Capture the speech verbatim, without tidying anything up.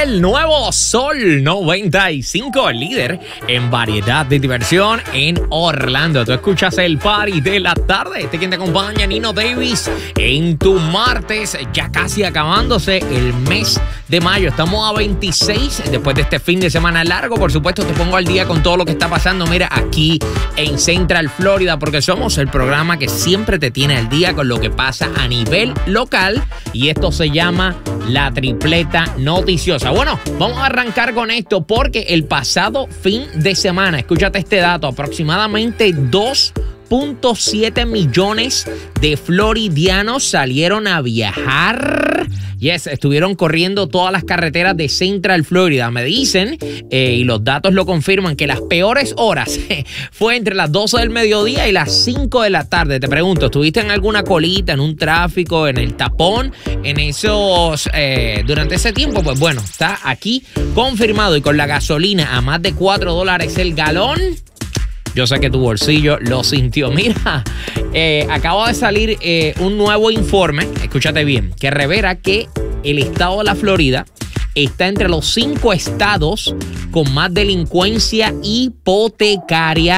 el nuevo Sol noventa y cinco, el líder en variedad de diversión en Orlando. Tú escuchas el party de la tarde. Este quien te acompaña, Nino Davis, en tu martes, ya casi acabándose el mes de mayo. Estamos a veintiséis, después de este fin de semana largo. Por supuesto, te pongo al día con todo lo que está pasando, mira, aquí en Central Florida, porque somos el programa que siempre te tiene al día con lo que pasa a nivel local, y esto se llama La Tripleta Noticiosa. Bueno, vamos a arrancar con esto porque el pasado fin de semana, escúchate este dato, aproximadamente dos punto siete millones de floridianos salieron a viajar. Yes, estuvieron corriendo todas las carreteras de Central Florida. Me dicen, eh, y los datos lo confirman, que las peores horas fue entre las doce del mediodía y las cinco de la tarde. Te pregunto, ¿estuviste en alguna colita, en un tráfico, en el tapón, en esos, eh, durante ese tiempo? Pues bueno, está aquí confirmado, y con la gasolina a más de cuatro dólares el galón, yo sé que tu bolsillo lo sintió. Mira, eh, acaba de salir eh, un nuevo informe, escúchate bien, que revela que el estado de la Florida está entre los cinco estados con más delincuencia hipotecaria